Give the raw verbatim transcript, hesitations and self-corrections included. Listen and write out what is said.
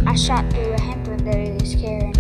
I shot through a hamper that is carrying